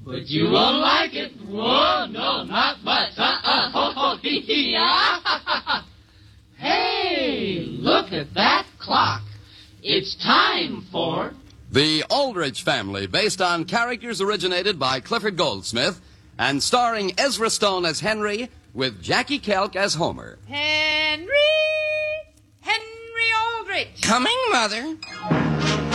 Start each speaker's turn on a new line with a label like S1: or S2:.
S1: but you won't like it. Whoa, no, not much. Ho, ho, hee, hee, ah. Hey, look at that clock. It's time for...
S2: The Aldrich Family, based on characters originated by Clifford Goldsmith and starring Ezra Stone as Henry with Jackie Kelk as Homer.
S3: Henry Aldrich.
S4: Coming, Mother.